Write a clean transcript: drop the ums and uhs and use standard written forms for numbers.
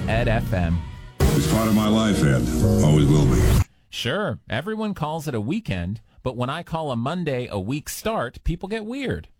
Ed FM. It's part of my life, Ed. Always will be. Sure, everyone calls it a weekend, but when I call a Monday a week start, people get weird.